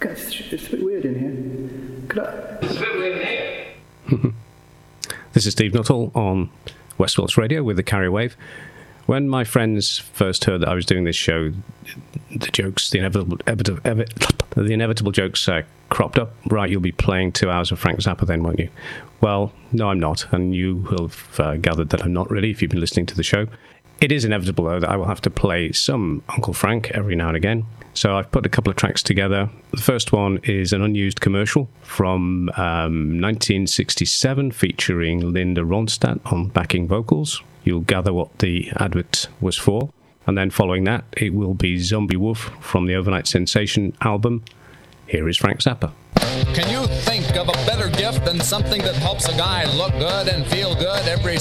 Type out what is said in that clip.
It's a bit weird in here. It's a bit weird in here. This is Steve Nuttall on Westwelsh Radio with the Carrier Wave. When my friends first heard that I was doing this show, the inevitable jokes cropped up. Right, you'll be playing 2 hours of Frank Zappa then, won't you? Well, no, I'm not, and you will have gathered that I'm not really if you've been listening to the show. It is inevitable, though, that I will have to play some Uncle Frank every now and again. So I've put a couple of tracks together. The first one is an unused commercial from 1967 featuring Linda Ronstadt on backing vocals. You'll gather what the advert was for. And then following that, it will be Zombie Wolf from the Overnight Sensation album. Here is Frank Zappa. Can you think of a better gift than something that helps a guy look good and feel good every